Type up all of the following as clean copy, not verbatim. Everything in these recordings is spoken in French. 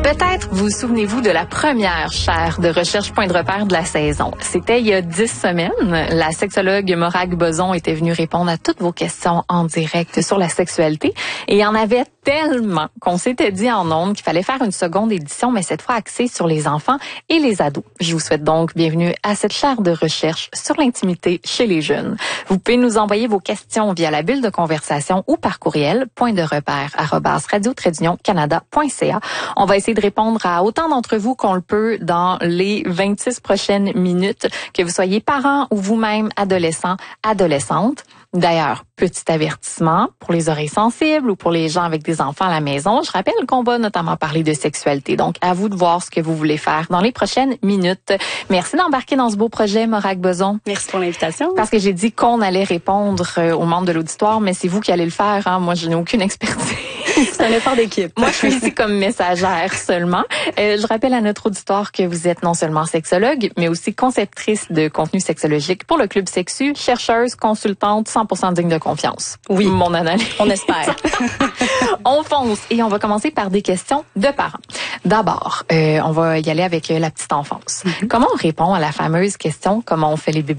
Peut-être vous souvenez-vous de la première chaire de recherche point de repère de la saison. C'était il y a 10 semaines. La sexologue Morag Boson était venue répondre à toutes vos questions en direct sur la sexualité. Et il y en avait tellement qu'on s'était dit en ondes qu'il fallait faire une seconde édition, mais cette fois axée sur les enfants et les ados. Je vous souhaite donc bienvenue à cette chaire de recherche sur l'intimité chez les jeunes. Vous pouvez nous envoyer vos questions via la bulle de conversation ou par courriel point-de-repère@radio-canada.ca. On va essayer de répondre à autant d'entre vous qu'on le peut dans les 26 prochaines minutes, que vous soyez parents ou vous-même adolescents, adolescentes. D'ailleurs, petit avertissement pour les oreilles sensibles ou pour les gens avec des enfants à la maison. Je rappelle qu'on va notamment parler de sexualité. Donc, à vous de voir ce que vous voulez faire dans les prochaines minutes. Merci d'embarquer dans ce beau projet, Morag Boson. Merci pour l'invitation. Parce que j'ai dit qu'on allait répondre aux membres de l'auditoire, mais c'est vous qui allez le faire. Hein? Moi, je n'ai aucune expertise. C'est un effort d'équipe. Moi, je suis ici comme messagère seulement. Je rappelle à notre auditoire que vous êtes non seulement sexologue, mais aussi conceptrice de contenu sexologique pour le Club Sexu, chercheuse, consultante, 100% digne de confiance. Oui. Mon analyse. On espère. On fonce et on va commencer par des questions de parents. D'abord, on va y aller avec la petite enfance. Comment on répond à la fameuse question « Comment on fait les bébés »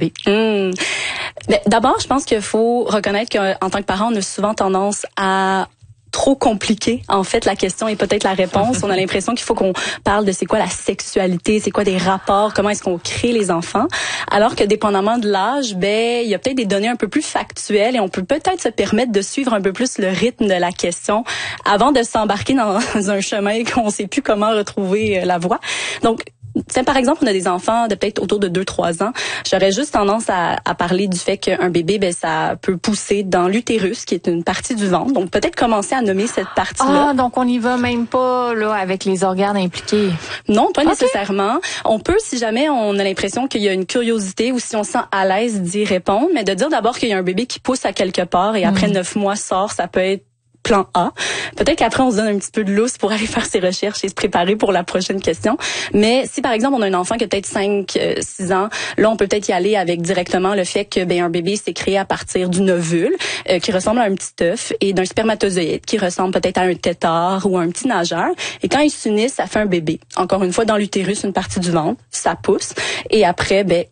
Mais d'abord, je pense qu'il faut reconnaître qu'en tant que parent, on a souvent tendance à trop compliqué, en fait, la question et peut-être la réponse. On a l'impression qu'il faut qu'on parle de c'est quoi la sexualité, c'est quoi des rapports, comment est-ce qu'on crée les enfants. Alors que dépendamment de l'âge, il y a peut-être des données un peu plus factuelles et on peut peut-être se permettre de suivre un peu plus le rythme de la question avant de s'embarquer dans un chemin qu'on ne sait plus comment retrouver la voie. Donc, par exemple, on a des enfants de peut-être autour de 2-3 ans. J'aurais juste tendance à parler du fait qu'un bébé, ça peut pousser dans l'utérus, qui est une partie du ventre. Donc, peut-être commencer à nommer cette partie-là. Ah, donc on n'y va même pas là avec les organes impliqués. Non, pas nécessairement. On peut, si jamais on a l'impression qu'il y a une curiosité ou si on se sent à l'aise d'y répondre, mais de dire d'abord qu'il y a un bébé qui pousse à quelque part et après 9 mois sort, ça peut être plan A. Peut-être qu'après, on se donne un petit peu de lousse pour aller faire ses recherches et se préparer pour la prochaine question. Mais si, par exemple, on a un enfant qui a peut-être 5-6 ans, là, on peut peut-être y aller avec directement le fait que un bébé s'est créé à partir d'une ovule qui ressemble à un petit œuf et d'un spermatozoïde qui ressemble peut-être à un tétard ou à un petit nageur. Et quand ils s'unissent, ça fait un bébé. Encore une fois, dans l'utérus, une partie du ventre, ça pousse. Et après,